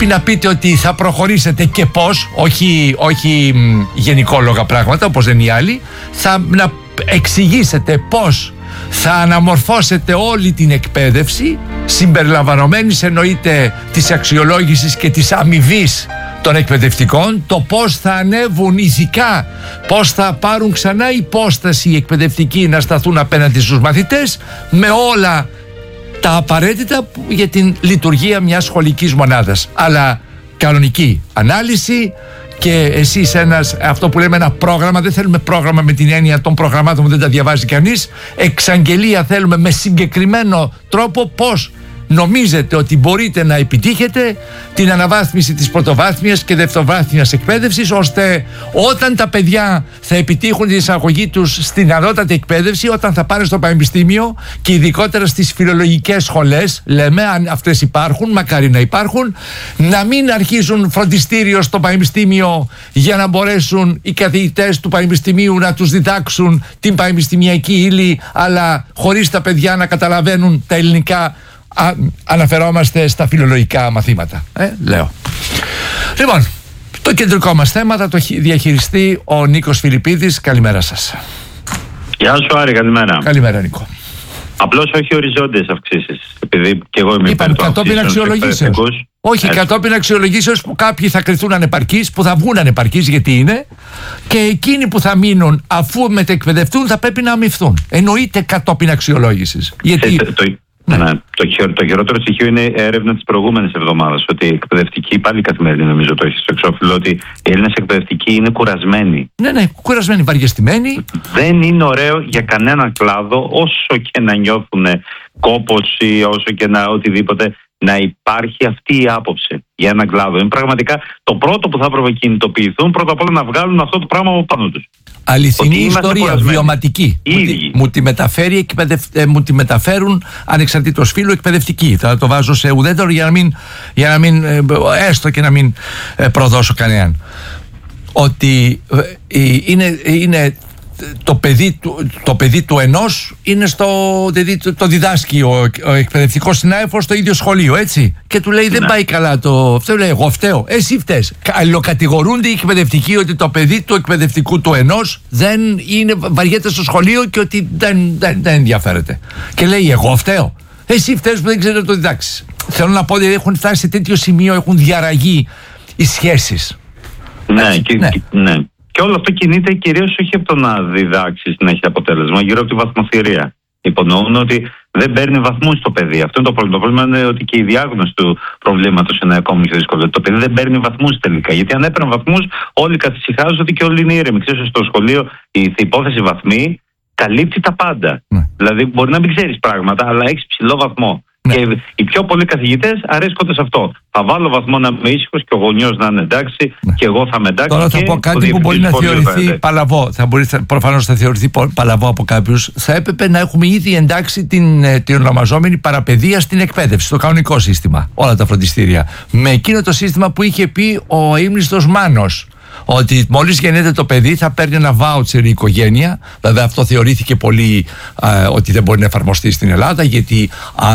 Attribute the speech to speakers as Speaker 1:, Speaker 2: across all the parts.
Speaker 1: πρέπει να πείτε ότι θα προχωρήσετε και πώς, όχι γενικόλογα πράγματα όπως είναι οι άλλοι, να εξηγήσετε πώς θα αναμορφώσετε όλη την εκπαίδευση, συμπεριλαμβανομένης εννοείται της αξιολόγησης και της αμοιβής των εκπαιδευτικών, το πώς θα ανέβουν ηθικά, πώς θα πάρουν ξανά υπόσταση οι εκπαιδευτικοί να σταθούν απέναντι στους μαθητές, με όλα τα απαραίτητα για την λειτουργία μιας σχολικής μονάδας. Αλλά κανονική ανάλυση και εσείς αυτό που λέμε ένα πρόγραμμα, δεν θέλουμε πρόγραμμα με την έννοια των προγραμμάτων που δεν τα διαβάζει κανείς, εξαγγελία θέλουμε με συγκεκριμένο τρόπο πώς νομίζετε ότι μπορείτε να επιτύχετε την αναβάθμιση της πρωτοβάθμιας και δευτεροβάθμιας εκπαίδευσης, ώστε όταν τα παιδιά θα επιτύχουν την εισαγωγή τους στην ανώτατη εκπαίδευση, όταν θα πάνε στο πανεπιστήμιο και ειδικότερα στις φιλολογικές σχολές, λέμε, αν αυτές υπάρχουν, μακάρι να υπάρχουν, να μην αρχίζουν φροντιστήριο στο πανεπιστήμιο για να μπορέσουν οι καθηγητές του πανεπιστημίου να τους διδάξουν την πανεπιστημιακή ύλη, αλλά χωρίς τα παιδιά να καταλαβαίνουν τα ελληνικά. Αναφερόμαστε στα φιλολογικά μαθήματα, λέω. Λοιπόν, το κεντρικό μας θέμα θα το διαχειριστεί ο Νίκος Φιλιππίδης. Καλημέρα σας.
Speaker 2: Γεια σου Άρη, καλημέρα.
Speaker 1: Καλημέρα Νίκο.
Speaker 2: Απλώς όχι οριζόντιες αυξήσεις, επειδή και εγώ είμαι υπέρ των
Speaker 1: κατόπιν αξιολογήσεως. Όχι, κατόπιν αξιολογήσεως που κάποιοι θα κριθούν ανεπαρκείς, που θα βγουν ανεπαρκείς γιατί είναι, και εκείνοι που θα μείνουν αφού μετεκπαιδευτούν θα πρέπει να αμοιφθούν. Εννοείται κατόπιν αξιολόγησης. Γιατί...
Speaker 2: Ναι. Το χειρότερο στοιχείο είναι η έρευνα της προηγούμενης εβδομάδας, ότι οι εκπαιδευτικοί, πάλι καθημερινή νομίζω το έχει στο εξώφυλλο, ότι οι Έλληνες εκπαιδευτικοί είναι κουρασμένοι. Ναι,
Speaker 1: κουρασμένοι, βαριεστημένοι. Δεν
Speaker 2: είναι ωραίο για κανέναν κλάδο, όσο και να νιώθουν κόπωση, όσο και να οτιδήποτε, να υπάρχει αυτή η άποψη για έναν κλάδο. Είναι πραγματικά το πρώτο που θα έπρεπε να κινητοποιηθούν, πρώτα απ' όλα να βγάλουν αυτό το πράγμα από πάνω τους.
Speaker 1: Αληθινή ιστορία, βιωματική. Μου τη μεταφέρουν ανεξαρτήτως φύλου εκπαιδευτική. Θα το βάζω σε ουδέτερο για να μην έστω και να μην προδώσω ότι είναι το παιδί του ενός είναι το διδάσκει ο εκπαιδευτικός συνάδελφος στο ίδιο σχολείο, έτσι, και του λέει δεν πάει καλά αυτό, λέει εγώ φταίω, εσύ φταίς. Αλληλοκατηγορούνται οι εκπαιδευτικοί ότι το παιδί του εκπαιδευτικού του ενός δεν βαριέται στο σχολείο και ότι δεν ενδιαφέρεται, και λέει εγώ φταίω, εσύ φταίς που δεν ξέρεις να το διδάξεις. Θέλω να πω ότι έχουν φτάσει σε τέτοιο σημείο, έχουν διαραγεί οι σχέσεις.
Speaker 2: Ναι. Και όλο αυτό κινείται κυρίως όχι από το να διδάξει να έχει αποτέλεσμα, γύρω από τη βαθμοθυρία. Υπονοούν ότι δεν παίρνει βαθμούς το παιδί. Αυτό είναι το πρόβλημα. Το πρόβλημα είναι ότι και η διάγνωση του προβλήματος είναι ακόμη πιο δύσκολη. Το παιδί δεν παίρνει βαθμούς τελικά. Γιατί αν έπαιρνε βαθμούς, όλοι καθησυχάζονται ότι και όλοι είναι ήρεμοι. Ξέρεις, στο σχολείο η υπόθεση βαθμοί καλύπτει τα πάντα. Δηλαδή, μπορεί να μην ξέρεις πράγματα, αλλά έχεις ψηλό βαθμό. Και οι πιο πολλοί καθηγητές αρέσκονται σε αυτό. Θα βάλω βαθμό να είμαι ήσυχος και ο γονιός να είναι εντάξει, και εγώ θα είμαι εντάξει.
Speaker 1: Τώρα θα πω κάτι που μπορεί να θεωρηθεί παλαβό. Προφανώς θα θεωρηθεί παλαβό από κάποιους. Θα έπρεπε να έχουμε ήδη εντάξει την ονομαζόμενη παραπαιδεία στην εκπαίδευση, στο κανονικό σύστημα, όλα τα φροντιστήρια. Με εκείνο το σύστημα που είχε πει ο ύμνηστος Μάνος, ότι μόλις γεννιέται το παιδί θα παίρνει ένα βάουτσερ η οικογένεια. Βέβαια αυτό θεωρήθηκε πολύ ότι δεν μπορεί να εφαρμοστεί στην Ελλάδα, γιατί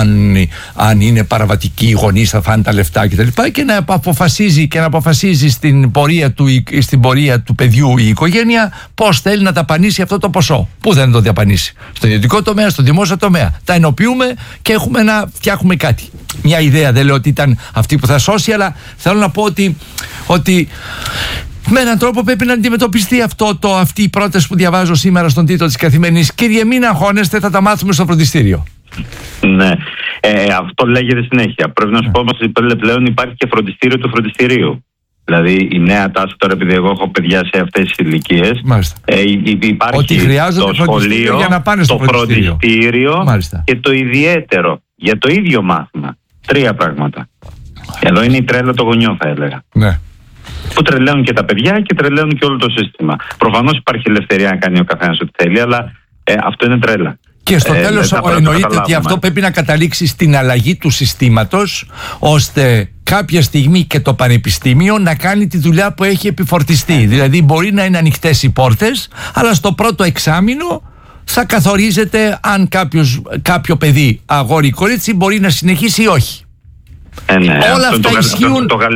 Speaker 1: αν είναι παραβατικοί οι γονείς θα φάνε τα λεφτά κτλ. Και να αποφασίζει στην πορεία του παιδιού η οικογένεια πώς θέλει να ταπανίσει αυτό το ποσό. Πού δεν το διαπανίσει? Στο ιδιωτικό τομέα, στο δημόσιο τομέα. Τα ενοποιούμε και έχουμε να φτιάχνουμε κάτι. Μια ιδέα, δεν λέω ότι ήταν αυτή που θα σώσει, αλλά θέλω να πω ότι με έναν τρόπο πρέπει να αντιμετωπιστεί αυτή η πρόταση που διαβάζω σήμερα στον τίτλο της Καθημερινής. Κύριε, μην αγχώνεστε, θα τα μάθουμε στο φροντιστήριο.
Speaker 2: Ναι, αυτό λέγεται συνέχεια. Πρέπει να σου πω όμως ότι πλέον υπάρχει και φροντιστήριο του φροντιστηρίου. Δηλαδή η νέα τάση τώρα, επειδή εγώ έχω παιδιά σε αυτές τις ηλικίες, υπάρχει το σχολείο,
Speaker 1: για να πάνε στο
Speaker 2: φροντιστήριο και το ιδιαίτερο για το ίδιο μάθημα. 3 πράγματα. Εδώ είναι η τρέλα των γονιών, θα έλεγα.
Speaker 1: Ναι.
Speaker 2: Που τρελαίνουν και τα παιδιά και τρελαίνουν και όλο το σύστημα. Προφανώς υπάρχει ελευθερία να κάνει ο καθένας ό,τι θέλει, αλλά αυτό είναι τρέλα.
Speaker 1: Και στο τέλος εννοείται ότι αυτό πρέπει να καταλήξει στην αλλαγή του συστήματος, ώστε κάποια στιγμή και το πανεπιστήμιο να κάνει τη δουλειά που έχει επιφορτιστεί. Δηλαδή μπορεί να είναι ανοιχτές οι πόρτες, αλλά στο πρώτο εξάμηνο θα καθορίζεται αν κάποιο παιδί, αγόρι ή κορίτσι, μπορεί να συνεχίσει ή όχι.
Speaker 2: Ναι,
Speaker 1: όλα αυτά ισχύουν.